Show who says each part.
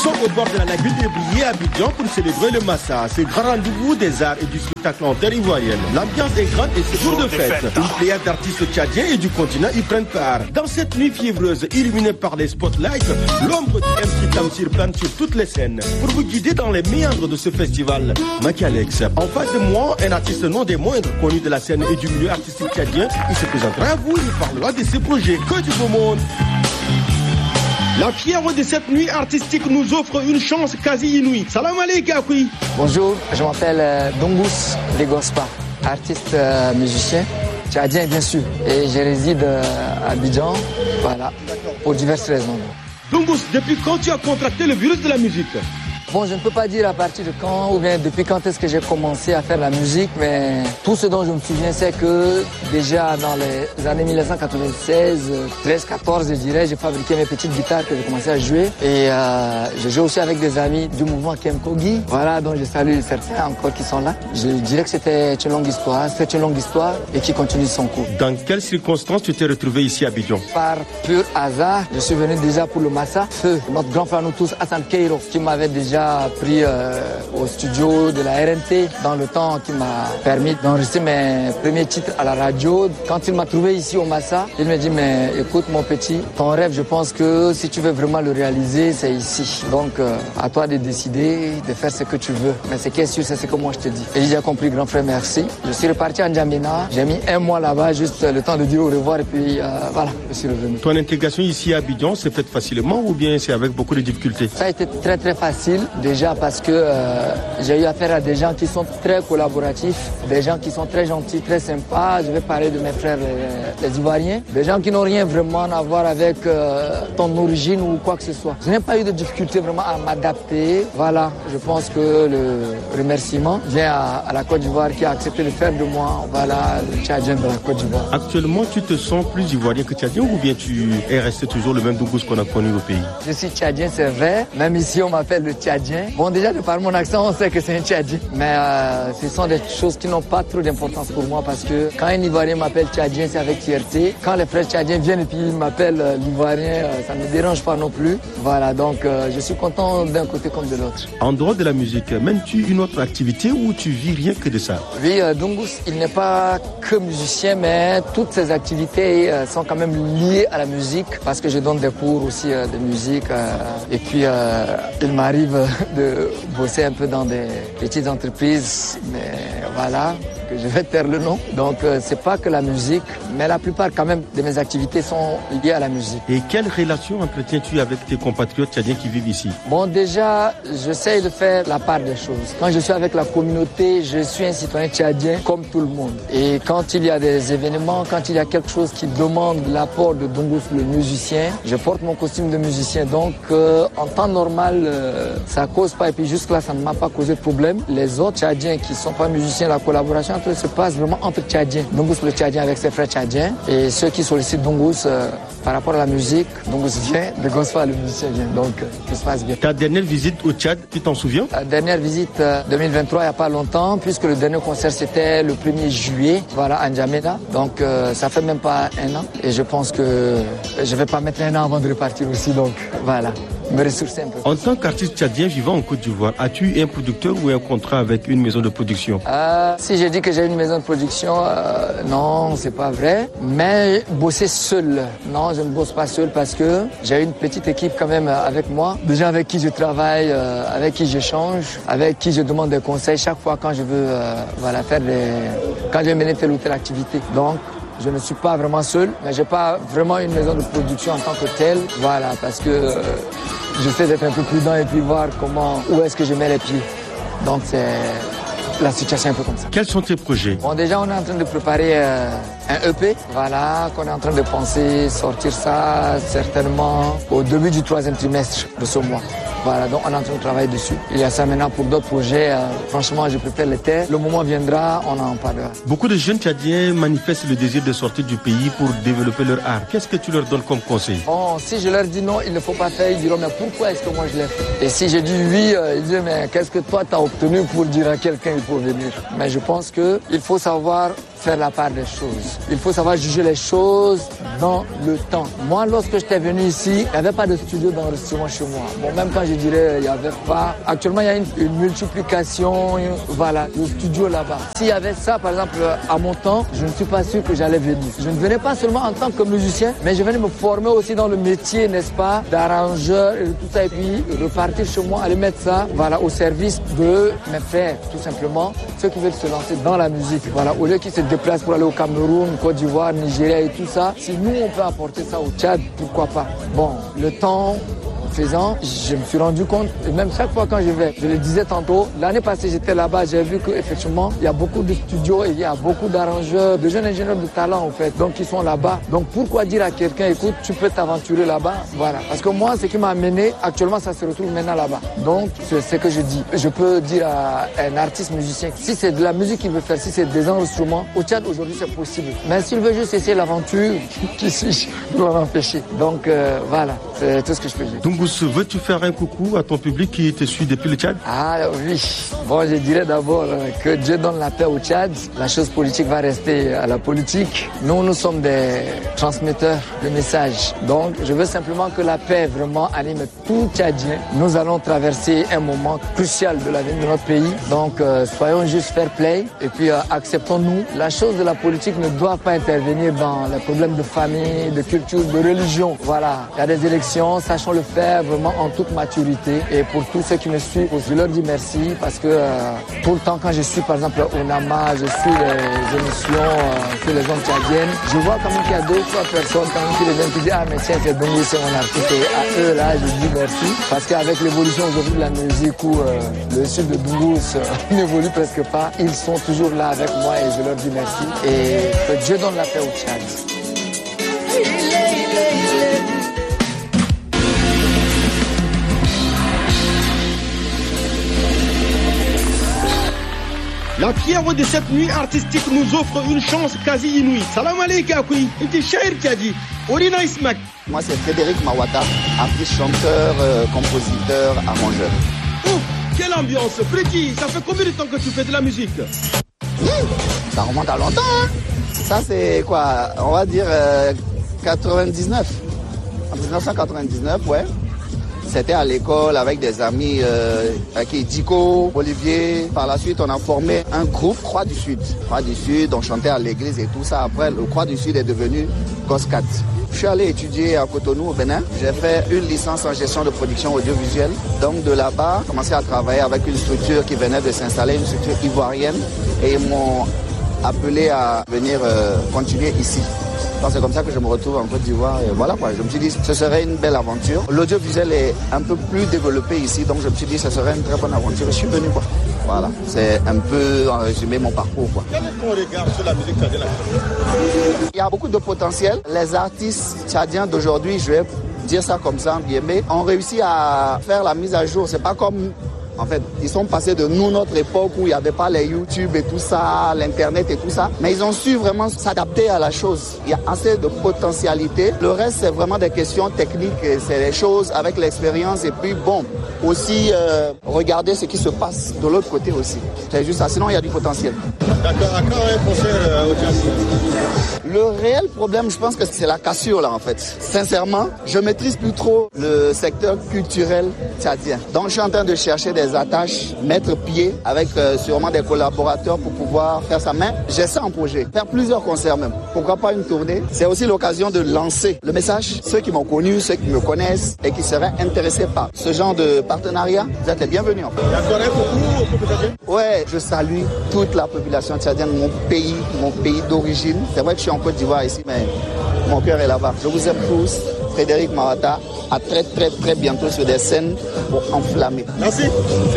Speaker 1: sommes au bord de la lagune de Briey à Abidjan pour célébrer le Massa, ce grand rendez-vous des arts et du spectacle en terre ivoirienne. L'ambiance est grande et c'est jour de fête. Une pléiade d'artistes tchadiens et du continent y prennent part. Dans cette nuit fiévreuse, illuminée par les spotlights, l'ombre du MC Tamsir plane sur toutes les scènes. Pour vous guider dans les méandres de ce festival, Maki Alex. En face de moi, un artiste non des moindres connu de la scène et du milieu artistique tchadien. Il se présentera à vous, il parlera de ses projets. Que du beau monde. La fièvre de cette nuit artistique nous offre une chance quasi inouïe. Salam alaikum.
Speaker 2: Bonjour, je m'appelle Dongus Legospa, artiste musicien, tchadien bien sûr. Et je réside à Abidjan, voilà, pour diverses raisons.
Speaker 1: Dongus, depuis quand tu as contracté le virus de la musique?
Speaker 2: Bon, je ne peux pas dire à partir de quand ou bien depuis quand est-ce que j'ai commencé à faire la musique, mais tout ce dont je me souviens, c'est que déjà dans les années 1996, 13, 14, je dirais, j'ai fabriqué mes petites guitares que j'ai commencé à jouer. Et je joue aussi avec des amis du mouvement Kem Kogi, voilà, dont je salue certains encore qui sont là. Je dirais que c'était une longue histoire, et qui continue son cours.
Speaker 1: Dans quelles circonstances tu t'es retrouvé ici à Abidjan?
Speaker 2: Par pur hasard, je suis venu déjà pour le Massa. Feu, notre grand frère nous tous, Hassan Keiro, qui m'avait déjà pris au studio de la RNT dans le temps qui m'a permis d'enregistrer mes premiers titres à la radio. Quand il m'a trouvé ici au Massa, il m'a dit mais écoute mon petit, ton rêve je pense que si tu veux vraiment le réaliser c'est ici. Donc à toi de décider, de faire ce que tu veux. Mais ce qui est sûr c'est ce que moi je te dis. Et j'ai compris grand frère, merci. Je suis reparti à N'Djamena, j'ai mis un mois là-bas juste le temps de dire au revoir et puis voilà, je suis revenu.
Speaker 1: Ton intégration ici à Abidjan s'est faite facilement ou bien c'est avec beaucoup de difficultés?
Speaker 2: Ça a été très très facile. Déjà parce que j'ai eu affaire à des gens qui sont très collaboratifs, des gens qui sont très gentils, très sympas. Je vais parler de mes frères les Ivoiriens, des gens qui n'ont rien vraiment à voir avec ton origine ou quoi que ce soit. Je n'ai pas eu de difficulté vraiment à m'adapter. Voilà, je pense que le remerciement vient à la Côte d'Ivoire qui a accepté de faire de moi, voilà, le Tchadien de la Côte d'Ivoire.
Speaker 1: Actuellement, tu te sens plus ivoirien que tchadien ou bien tu es resté toujours le même Dongus qu'on a connu au pays?
Speaker 2: Je suis tchadien, c'est vrai. Même ici, on m'appelle le Tchadien. Bon, déjà, de par mon accent, on sait que c'est un Tchadien. Mais ce sont des choses qui n'ont pas trop d'importance pour moi parce que quand un Ivoirien m'appelle Tchadien, c'est avec fierté. Quand les frères Tchadiens viennent et puis ils m'appellent l'Ivoirien, ça ne me dérange pas non plus. Voilà, donc je suis content d'un côté comme de l'autre.
Speaker 1: En dehors de la musique, mènes-tu une autre activité ou tu vis rien que de ça?
Speaker 2: Oui, Dongus, il n'est pas que musicien, mais toutes ses activités sont quand même liées à la musique parce que je donne des cours aussi de musique. Et puis, il m'arrive de bosser un peu dans des petites entreprises, mais voilà, que je vais taire le nom. Donc c'est pas que la musique, mais la plupart quand même de mes activités sont liées à la musique.
Speaker 1: Et quelle relation entretiens-tu avec tes compatriotes tchadiens qui vivent ici?
Speaker 2: Bon, déjà, j'essaie de faire la part des choses. Quand je suis avec la communauté, je suis un citoyen tchadien comme tout le monde. Et quand il y a des événements, quand il y a quelque chose qui demande l'apport de Dongus le musicien, je porte mon costume de musicien. Donc en temps normal, ça cause pas, et puis jusque-là, ça ne m'a pas causé de problème. Les autres Tchadiens qui ne sont pas musiciens, la collaboration entre eux se passe vraiment entre Tchadiens. Dongus le Tchadien avec ses frères Tchadiens, et ceux qui sollicitent Dongus par rapport à la musique, Dongus vient, de Gosfa le musicien vient, donc tout se passe bien.
Speaker 1: Ta dernière visite au Tchad, tu t'en souviens?
Speaker 2: La dernière visite 2023, il n'y a pas longtemps, puisque le dernier concert c'était le 1er juillet, voilà, à N'Djamena. Donc ça fait même pas un an, et je pense que je vais pas mettre un an avant de repartir aussi, donc voilà. Me ressourcer un peu.
Speaker 1: En tant qu'artiste tchadien vivant en Côte d'Ivoire, as-tu un producteur ou un contrat avec une maison de production?
Speaker 2: Si j'ai dit que j'ai une maison de production, non, c'est pas vrai. Mais bosser seul, non, je ne bosse pas seul parce que j'ai une petite équipe quand même avec moi. Des gens avec qui je travaille, avec qui j'échange, avec qui je demande des conseils chaque fois quand je veux voilà, quand je vais mener telle ou telle activité. Donc, je ne suis pas vraiment seul, mais j'ai pas vraiment une maison de production en tant que telle. Voilà, parce que j'essaie d'être un peu prudent et puis voir où est-ce que je mets les pieds. Donc c'est la situation un peu comme ça.
Speaker 1: Quels sont tes projets?
Speaker 2: Bon, déjà on est en train de préparer un EP, voilà, qu'on est en train de penser sortir ça certainement au début du 3e trimestre de ce mois. Voilà, donc on est en train de travailler dessus. Il y a ça maintenant pour d'autres projets. Franchement, je préfère les taire. Le moment viendra, on en parlera.
Speaker 1: Beaucoup de jeunes Tchadiens manifestent le désir de sortir du pays pour développer leur art. Qu'est-ce que tu leur donnes comme conseil?
Speaker 2: Bon, si je leur dis non, il ne faut pas faire, ils diront mais pourquoi est-ce que moi je l'ai fait? Et si je dis oui, ils disent mais qu'est-ce que toi tu as obtenu pour dire à quelqu'un il faut venir? Mais je pense qu'il faut savoir faire la part des choses. Il faut savoir juger les choses dans le temps. Moi, lorsque j'étais venu ici, il n'y avait pas de studio d'enregistrement chez moi. Bon, même quand je dirais il n'y avait pas. Actuellement, il y a une multiplication, voilà, le studio là-bas. S'il y avait ça, par exemple, à mon temps, je ne suis pas sûr que j'allais venir. Je ne venais pas seulement en tant que musicien, mais je venais me former aussi dans le métier, n'est-ce pas, d'arrangeur et tout ça, et puis repartir chez moi, aller mettre ça, voilà, au service de mes frères, tout simplement, ceux qui veulent se lancer dans la musique. Voilà, au lieu qu'ils se déplacent pour aller au Cameroun, Côte d'Ivoire, Nigeria et tout ça, si nous on peut apporter ça au Tchad, pourquoi pas. Bon, le temps faisant, je me suis rendu compte, et même chaque fois quand je vais, je le disais tantôt, l'année passée j'étais là-bas, j'ai vu qu'effectivement il y a beaucoup de studios et il y a beaucoup d'arrangeurs, de jeunes ingénieurs de talent en fait, donc qui sont là-bas. Donc pourquoi dire à quelqu'un, écoute, tu peux t'aventurer là-bas, voilà. Parce que moi, ce qui m'a amené, actuellement ça se retrouve maintenant là-bas. Donc c'est ce que je dis. Je peux dire à un artiste musicien, si c'est de la musique qu'il veut faire, si c'est des enregistrements, au Tchad aujourd'hui c'est possible. Mais s'il veut juste essayer l'aventure, qui suis-je pour l'empêcher. Donc voilà, c'est tout ce que je peux dire.
Speaker 1: Doungous, veux-tu faire un coucou à ton public qui te suit depuis le Tchad?
Speaker 2: Ah oui, bon, je dirais d'abord que Dieu donne la paix au Tchad. La chose politique va rester à la politique. Nous sommes des transmetteurs de messages. Donc je veux simplement que la paix vraiment anime tout Tchadien. Nous allons traverser un moment crucial de l'avenir de notre pays. Donc soyons juste fair play et puis acceptons-nous. La chose de la politique ne doit pas intervenir dans les problèmes de famille, de culture, de religion. Voilà, il y a des élections, sachons le faire vraiment en toute maturité. Et pour tous ceux qui me suivent, je leur dis merci parce que tout le temps quand je suis par exemple au Nama, je suis les émissions sur les zones tchadiennes, je vois quand même qu'il y a 2 ou 3 personnes quand même qui viennent qui disent ah mais tiens c'est Doungous, c'est mon artiste. Et à eux là je dis merci parce qu'avec l'évolution aujourd'hui de la musique où le style de Doungous n'évolue presque pas, ils sont toujours là avec moi et je leur dis merci et que Dieu donne la paix au Tchad.
Speaker 1: La fièvre de cette nuit artistique nous offre une chance quasi inouïe. Salam alaikum, Akoui. Inti Shair Tchadi. Orina Ismak.
Speaker 3: Moi, c'est Frédéric Mawata, artiste, chanteur, compositeur, arrangeur.
Speaker 1: Oh, quelle ambiance. Freddy, ça fait combien de temps que tu fais de la musique?
Speaker 3: Ça remonte à longtemps, hein. Ça, c'est quoi? On va dire 99. En 1999, ouais. C'était à l'école avec des amis, avec Dico, Olivier. Par la suite, on a formé un groupe, Croix du Sud. Croix du Sud, on chantait à l'église et tout ça. Après, le Croix du Sud est devenu Coscat. Je suis allé étudier à Cotonou, au Bénin. J'ai fait une licence en gestion de production audiovisuelle. Donc de là-bas, j'ai commencé à travailler avec une structure qui venait de s'installer, une structure ivoirienne. Et ils m'ont appelé à venir continuer ici. C'est comme ça que je me retrouve en Côte d'Ivoire et voilà quoi, je me suis dit ce serait une belle aventure. L'audiovisuel est un peu plus développé ici, donc je me suis dit ce serait une très bonne aventure. Je suis venu quoi. Voilà, c'est un peu en résumé mon parcours quoi.
Speaker 1: Quel est ton regard sur la musique tchadienne?
Speaker 3: Il y a beaucoup de potentiel. Les artistes tchadiens d'aujourd'hui, je vais dire ça comme ça, ont réussi à faire la mise à jour. C'est pas comme... En fait, ils sont passés de nous, notre époque où il n'y avait pas les YouTube et tout ça, l'Internet et tout ça. Mais ils ont su vraiment s'adapter à la chose. Il y a assez de potentialité. Le reste, c'est vraiment des questions techniques. C'est des choses avec l'expérience. Et puis, bon, aussi, regarder ce qui se passe de l'autre côté aussi. C'est juste ça. Sinon, il y a du potentiel.
Speaker 1: D'accord. À quand un concert au Tchad?
Speaker 3: Le réel problème, je pense que c'est la cassure, là, en fait. Sincèrement, je maîtrise plus trop le secteur culturel tchadien. Donc, je suis en train de chercher des attaches, mettre pied avec sûrement des collaborateurs pour pouvoir faire ça. Mais j'ai ça en projet, faire plusieurs concerts même. Pourquoi pas une tournée? C'est aussi l'occasion de lancer le message. Ceux qui m'ont connu, ceux qui me connaissent et qui seraient intéressés par ce genre de partenariat, vous êtes les bienvenus en fait.
Speaker 1: D'accord, un coucou tchadien?
Speaker 3: Ouais, je salue toute la population tchadienne, mon pays d'origine. C'est vrai que je suis en Côte d'Ivoire ici, mais mon cœur est là-bas. Je vous aime tous. Frédéric Mawata, à très bientôt sur des scènes pour enflammer.
Speaker 1: Merci.